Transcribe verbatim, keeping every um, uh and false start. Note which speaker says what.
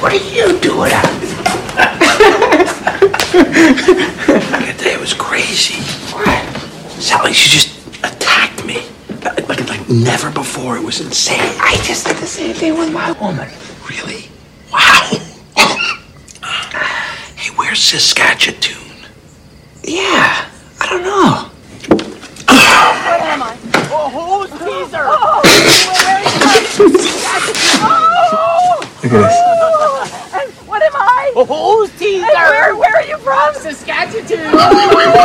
Speaker 1: What are you doing out? That day was crazy. What? Sally, she just attacked me. Like, like never before. It was insane. I just did the same thing with my woman. Really? Wow. Hey, where's Saskatchewan? Yeah, I don't know.
Speaker 2: Where am I? Oh, who's teaser? Oh, where is
Speaker 3: Look at this.
Speaker 2: And what am I? Oh, who's teaser? And where, where are you from? Saskatchewan.